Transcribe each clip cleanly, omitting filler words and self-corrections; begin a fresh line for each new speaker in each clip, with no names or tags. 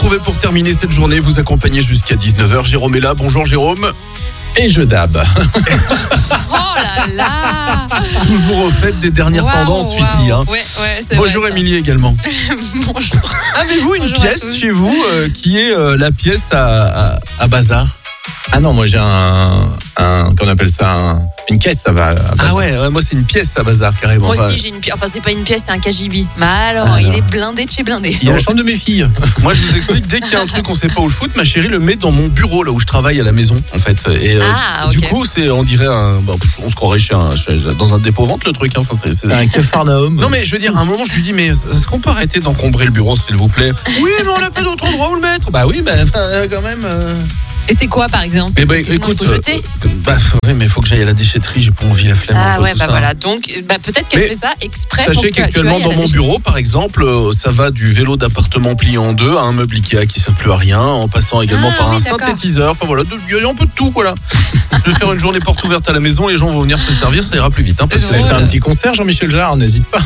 retrouver pour terminer cette journée, vous accompagner jusqu'à 19h. Jérôme est là. Bonjour Jérôme.
Et je dab.
Oh là là.
Toujours au fait des dernières tendances, celui-ci. Hein.
Ouais, c'est
Bonjour
vrai,
Émilie également.
Bonjour.
Avez-vous une
Bonjour à
pièce
tous.
chez vous qui est la pièce à bazar?
Ah non, moi j'ai qu'on appelle ça une caisse, ça va.
Ah ouais, moi c'est une pièce à bazar carrément.
Moi
Enfin,
aussi j'ai une pièce, enfin c'est pas une pièce, c'est un KGB. Mais alors, il est blindé de chez blindé.
Il y a la chambre de mes filles.
moi je vous explique, dès qu'il y a un truc qu'on sait pas où le foutre, ma chérie le met dans mon bureau là où je travaille à la maison en fait. Et du
ok.
coup on dirait on se croirait dans un dépôt-vente le truc. Hein. Enfin, c'est
Un Capharnaüm.
Non mais je veux dire, à un moment je lui dis mais est-ce qu'on peut arrêter d'encombrer le bureau s'il vous plaît? Oui mais on n'a pas d'autre endroit où le mettre. Bah oui mais quand même.
Et c'est quoi par exemple?
Mais bah,
Parce que sinon,
écoute,
faut jeter.
oui mais il faut que j'aille à la déchetterie, j'ai pas envie la flemme. un
Ah
peu,
ouais,
tout
bah
ça.
voilà. Donc peut-être qu'elle
Mais
fait ça exprès pour
Sachez
que tu
qu'actuellement
ailles à
dans
la
mon
déchetterie.
bureau par exemple, ça va du vélo d'appartement plié en deux à un meuble Ikea qui sert plus à rien, en passant également
Ah
par
oui,
un
d'accord.
synthétiseur. Enfin voilà, il y a un peu de tout voilà. Je vais faire une journée porte ouverte à la maison, les gens vont venir se servir, ça ira plus vite. Hein, parce que
Vous allez faire un petit concert, Jean-Michel Jarre, n'hésite pas.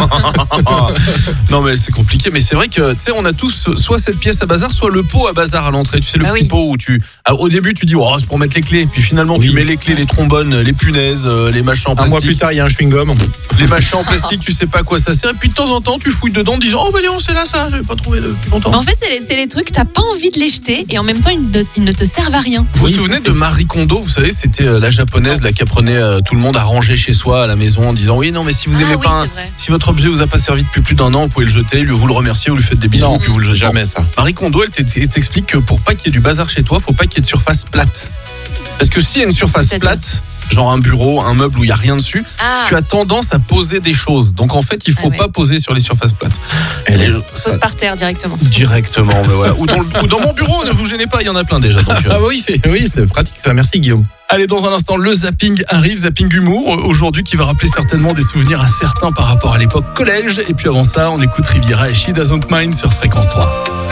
non mais c'est compliqué, mais c'est vrai que tu sais on a tous soit cette pièce à bazar, soit le pot à bazar à l'entrée. Tu sais le
Ah
petit
oui.
pot où au début tu dis c'est pour mettre les clés, puis finalement
Oui.
tu mets les clés, les trombones, les punaises, les machins en
Un
plastique.
mois plus tard, il y a un chewing-gum.
Les machins en plastique, tu sais pas à quoi ça sert. Et puis de temps en temps, tu fouilles dedans en disant oh bah non, c'est là ça, j'avais pas trouvé depuis longtemps.
En fait, c'est les trucs, t'as pas envie de les jeter et en même temps, ils ne te servent à rien.
Vous vous souvenez de Marie Kondo? Vous savez, c'était la japonaise là qui apprenait tout le monde à ranger chez soi à la maison en disant oui non mais si vous aimez
oui,
pas
c'est vrai.
si votre objet vous a pas servi depuis plus d'un an, vous pouvez le jeter, vous le remerciez, vous lui faites des bisous,
Non,
puis vous le jetez.
jamais ça.
Marie Kondo, elle t'explique que pour pas qu'il y ait du bazar chez toi, faut pas qu'il y ait de surface plate. Parce que s'il y a une surface
C'est-à-dire
plate, genre un bureau, un meuble où il y a rien dessus,
Ah,
tu as tendance à poser des choses. Donc en fait, il faut
Ah ouais.
pas poser sur les surfaces plates.
pose par terre directement.
Directement, mais voilà. Ou dans mon bureau, ne vous gênez pas, il y en a plein déjà. Donc,
Ah oui, c'est pratique ça. Merci Guillaume.
Allez, dans un instant, le zapping arrive, zapping humour, aujourd'hui qui va rappeler certainement des souvenirs à certains par rapport à l'époque collège. Et puis avant ça, on écoute Riviera et She Doesn't Mind sur Fréquence 3.